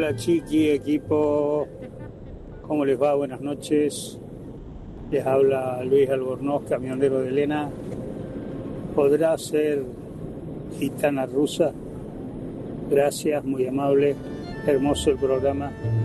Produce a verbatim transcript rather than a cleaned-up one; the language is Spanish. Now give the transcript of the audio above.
Hola Chiqui, equipo, ¿cómo les va? Buenas noches. Les habla Luis Albornoz, camionero de Elena. ¿Podrá ser gitana rusa? Gracias, muy amable, hermoso el programa.